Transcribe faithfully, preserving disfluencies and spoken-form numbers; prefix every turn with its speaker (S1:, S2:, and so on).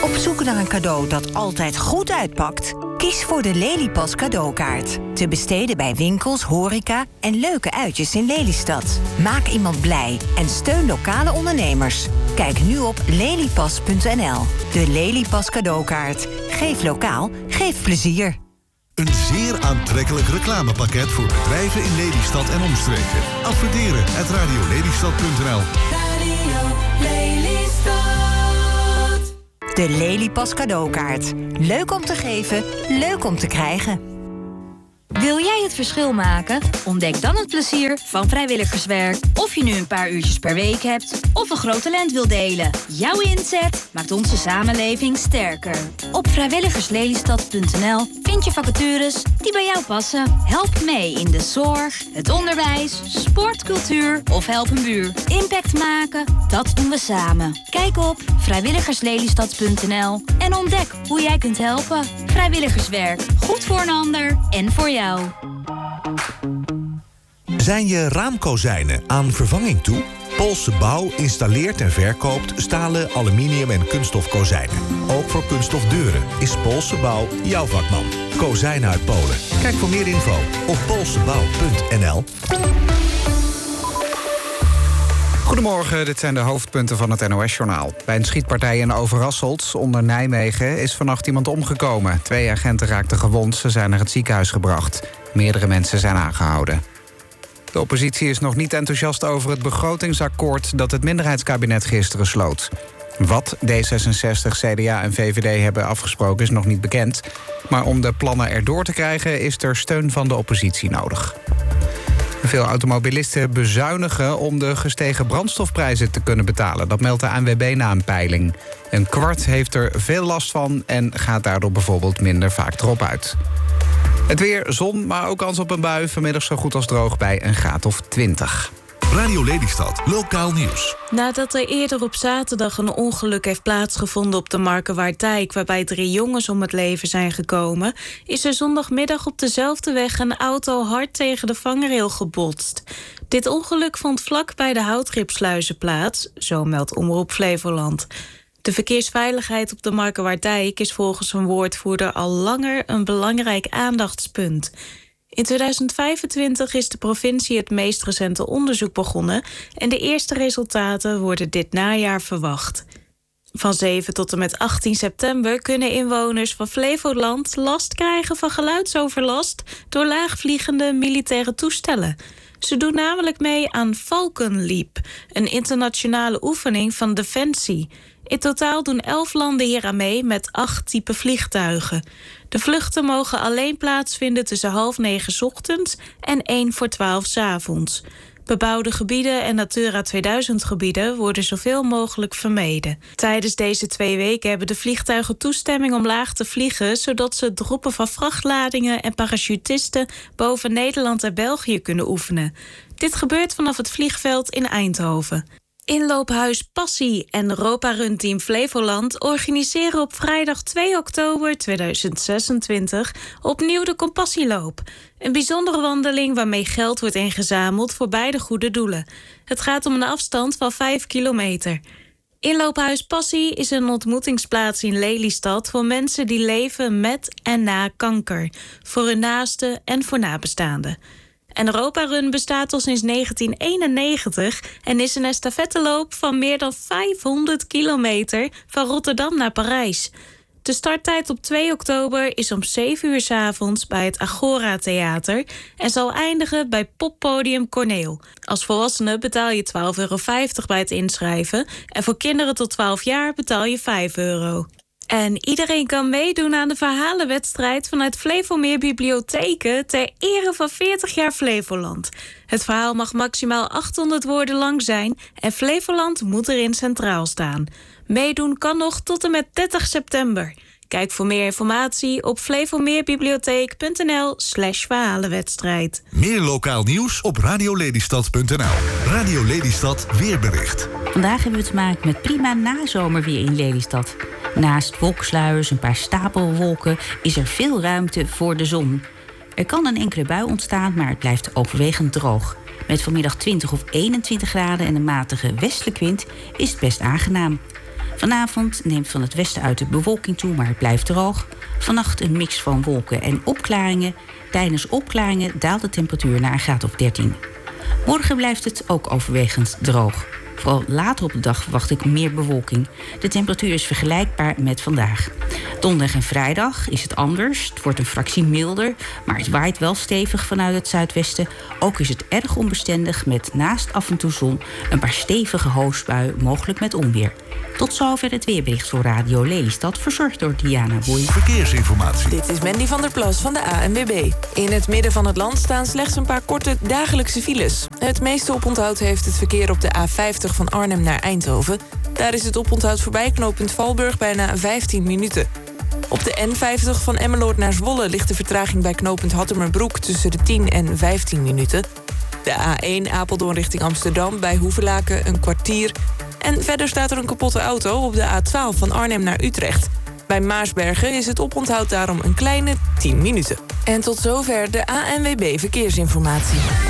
S1: Op zoek naar een cadeau dat altijd goed uitpakt? Kies voor de Lelypas cadeaukaart. Te besteden bij winkels, horeca en leuke uitjes in Lelystad. Maak iemand blij en steun lokale ondernemers. Kijk nu op lelypas punt n l. De Lelypas cadeaukaart. Geef lokaal, geef plezier.
S2: Een zeer aantrekkelijk reclamepakket voor bedrijven in Lelystad en omstreken. Adverteren at radio lelystad punt n l.
S3: Radio Lelystad.
S1: De Lelypas cadeaukaart. Leuk om te geven, leuk om te krijgen.
S4: Wil jij het verschil maken? Ontdek dan het plezier van vrijwilligerswerk. Of je nu een paar uurtjes per week hebt of een groot talent wil delen. Jouw inzet maakt onze samenleving sterker. Op vrijwilligerslelystad punt n l vind je vacatures die bij jou passen. Help mee in de zorg, het onderwijs, sport, cultuur of help een buur. Impact maken, dat doen we samen. Kijk op vrijwilligerslelystad punt n l en ontdek hoe jij kunt helpen. Vrijwilligerswerk, goed voor een ander en voor jou.
S5: Zijn je raamkozijnen aan vervanging toe? Poolse Bouw installeert en verkoopt stalen, aluminium en kunststof kozijnen. Ook voor kunststof deuren is Poolse Bouw jouw vakman. Kozijnen uit Polen. Kijk voor meer info op poolsebouw punt n l.
S6: Goedemorgen, dit zijn de hoofdpunten van het N O S-journaal. Bij een schietpartij in Overasselt, onder Nijmegen, is vannacht iemand omgekomen. Twee agenten raakten gewond, ze zijn naar het ziekenhuis gebracht. Meerdere mensen zijn aangehouden. De oppositie is nog niet enthousiast over het begrotingsakkoord dat het minderheidskabinet gisteren sloot. Wat D zesenzestig, C D A en V V D hebben afgesproken is nog niet bekend. Maar om de plannen erdoor te krijgen is er steun van de oppositie nodig. Veel automobilisten bezuinigen om de gestegen brandstofprijzen te kunnen betalen. Dat meldt de A N W B na een peiling. Een kwart heeft er veel last van en gaat daardoor bijvoorbeeld minder vaak erop uit. Het weer, zon, maar ook kans op een bui. Vanmiddag zo goed als droog bij een graad of twintig.
S2: Radio Lelystad, lokaal nieuws.
S7: Nadat er eerder op zaterdag een ongeluk heeft plaatsgevonden op de Markerwaardijk, waarbij drie jongens om het leven zijn gekomen, is er zondagmiddag op dezelfde weg een auto hard tegen de vangrail gebotst. Dit ongeluk vond vlak bij de Houtripsluizen plaats, zo meldt Omroep Flevoland. De verkeersveiligheid op de Markerwaardijk is volgens een woordvoerder al langer een belangrijk aandachtspunt. In tweeduizend vijfentwintig is de provincie het meest recente onderzoek begonnen en de eerste resultaten worden dit najaar verwacht. Van zeven tot en met achttien september kunnen inwoners van Flevoland last krijgen van geluidsoverlast door laagvliegende militaire toestellen. Ze doen namelijk mee aan Falkenleap, een internationale oefening van Defensie. In totaal doen elf landen hier aan mee met acht typen vliegtuigen. De vluchten mogen alleen plaatsvinden tussen half negen 's ochtends en één voor twaalf 's avonds. Bebouwde gebieden en Natura tweeduizend gebieden worden zoveel mogelijk vermeden. Tijdens deze twee weken hebben de vliegtuigen toestemming om laag te vliegen, zodat ze het droppen van vrachtladingen en parachutisten boven Nederland en België kunnen oefenen. Dit gebeurt vanaf het vliegveld in Eindhoven. Inloophuis Passie en Europa Run Team Flevoland organiseren op vrijdag twee oktober tweeduizend zesentwintig opnieuw de Compassieloop. Een bijzondere wandeling waarmee geld wordt ingezameld voor beide goede doelen. Het gaat om een afstand van vijf kilometer. Inloophuis Passie is een ontmoetingsplaats in Lelystad voor mensen die leven met en na kanker, voor hun naasten en voor nabestaanden. En Europa Run bestaat al sinds negentien eenennegentig en is een estafetteloop van meer dan vijfhonderd kilometer van Rotterdam naar Parijs. De starttijd op twee oktober is om zeven uur 's avonds bij het Agora Theater en zal eindigen bij Poppodium Corneel. Als volwassene betaal je twaalf euro vijftig bij het inschrijven en voor kinderen tot twaalf jaar betaal je vijf euro. En iedereen kan meedoen aan de verhalenwedstrijd vanuit Flevomeer Bibliotheken ter ere van veertig jaar Flevoland. Het verhaal mag maximaal achthonderd woorden lang zijn en Flevoland moet erin centraal staan. Meedoen kan nog tot en met dertig september. Kijk voor meer informatie op flevomeerbibliotheek.nl slash verhalenwedstrijd.
S2: Meer lokaal nieuws op radio lelystad punt n l. Radio Lelystad weerbericht.
S8: Vandaag hebben we te maken met prima nazomerweer in Lelystad. Naast wolksluiers, een paar stapelwolken, is er veel ruimte voor de zon. Er kan een enkele bui ontstaan, maar het blijft overwegend droog. Met vanmiddag twintig of eenentwintig graden en een matige westelijke wind is het best aangenaam. Vanavond neemt van het westen uit de bewolking toe, maar het blijft droog. Vannacht een mix van wolken en opklaringen. Tijdens opklaringen daalt de temperatuur naar een graad of dertien. Morgen blijft het ook overwegend droog. Vooral later op de dag verwacht ik meer bewolking. De temperatuur is vergelijkbaar met vandaag. Donderdag en vrijdag is het anders. Het wordt een fractie milder, maar het waait wel stevig vanuit het zuidwesten. Ook is het erg onbestendig met naast af en toe zon een paar stevige hoosbuien, mogelijk met onweer. Tot zover het weerbericht voor Radio Lelystad, verzorgd door Diana Boei.
S2: Verkeersinformatie.
S9: Dit is Mandy van der Plas van de A N W B. In het midden van het land staan slechts een paar korte dagelijkse files. Het meeste oponthoud heeft het verkeer op de A vijftig van Arnhem naar Eindhoven. Daar is het oponthoud voorbij knooppunt Valburg bijna vijftien minuten. Op de N vijftig van Emmeloord naar Zwolle ligt de vertraging bij knooppunt Hattemerbroek tussen de tien en vijftien minuten. De A één Apeldoorn richting Amsterdam bij Hoevelaken een kwartier. En verder staat er een kapotte auto op de A twaalf van Arnhem naar Utrecht. Bij Maasbergen is het oponthoud daarom een kleine tien minuten. En tot zover de A N W B Verkeersinformatie.